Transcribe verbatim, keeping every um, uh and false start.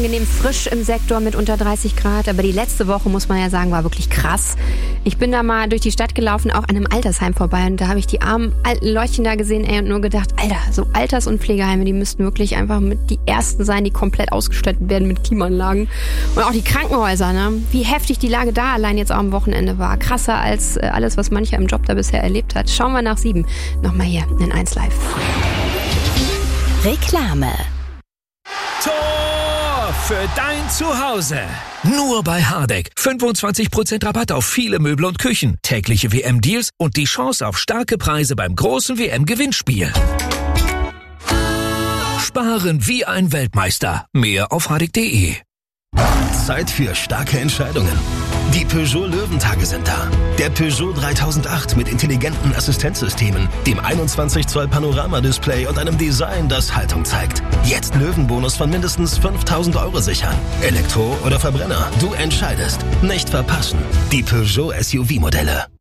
angenehm frisch im Sektor mit unter dreißig Grad. Aber die letzte Woche, muss man ja sagen, war wirklich krass. Ich bin da mal durch die Stadt gelaufen, auch an einem Altersheim vorbei. Und da habe ich die armen alten Leutchen da gesehen, ey, und nur gedacht, Alter, so Alters- und Pflegeheime, die müssten wirklich einfach mit die ersten sein, die komplett ausgestattet werden mit Klimaanlagen. Und auch die Krankenhäuser, ne? Wie heftig die Lage da allein jetzt auch am Wochenende war. Krasser als äh, alles, was mancher im Job da bisher erlebt hat. Schauen wir nach sieben. Nochmal hier in eins Live. Reklame. Tor für dein Zuhause. Nur bei Hardegg. fünfundzwanzig Prozent Rabatt auf viele Möbel und Küchen. Tägliche W M-Deals und die Chance auf starke Preise beim großen W M-Gewinnspiel. Sparen wie ein Weltmeister. Mehr auf hardegg punkt de. Zeit für starke Entscheidungen. Die Peugeot Löwentage sind da. Der Peugeot dreitausendacht mit intelligenten Assistenzsystemen, dem einundzwanzig Zoll Panoramadisplay und einem Design, das Haltung zeigt. Jetzt Löwenbonus von mindestens fünftausend Euro sichern. Elektro oder Verbrenner, du entscheidest. Nicht verpassen. Die Peugeot S U V-Modelle.